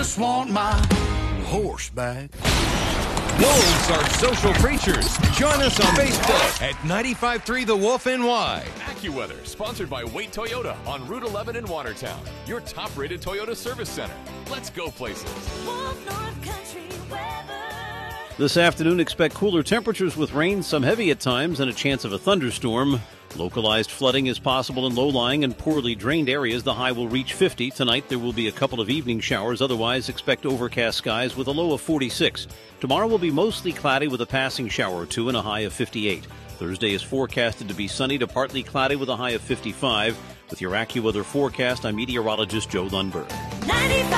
just want my horse back. Wolves are social creatures. Join us on Facebook at 95.3 The Wolf NY. AccuWeather, sponsored by Wait Toyota on Route 11 in Watertown. Your top-rated Toyota service center. Let's go places. Wolf North Country weather. This afternoon, expect cooler temperatures with rain, some heavy at times, and a chance of a thunderstorm. Localized flooding is possible in low-lying and poorly drained areas. The high will reach 50. Tonight, there will be a couple of evening showers. Otherwise, expect overcast skies with a low of 46. Tomorrow will be mostly cloudy with a passing shower or two and a high of 58. Thursday is forecasted to be sunny to partly cloudy with a high of 55. With your AccuWeather forecast, I'm meteorologist Joe Lundberg. 95.